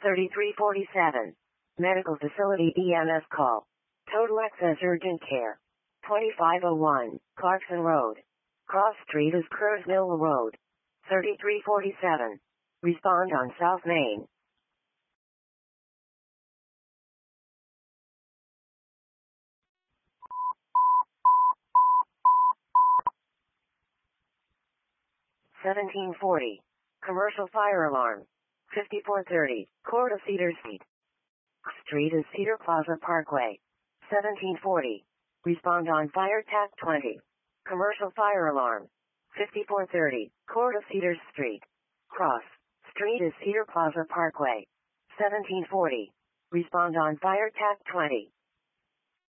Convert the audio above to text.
3347. Medical facility EMS call. Total access urgent care. 2501, Clarkson Road. Cross Street is Curves Mill Road. 3347. Respond on South Main. $17.40. Commercial fire alarm. 5430, Court of Cedar Street. Street is Cedar Plaza Parkway. 1740. Respond on Fire TAC 20. Commercial fire alarm. 5430, Court of Cedar Street. Cross Street is Cedar Plaza Parkway. 1740. Respond on Fire TAC 20.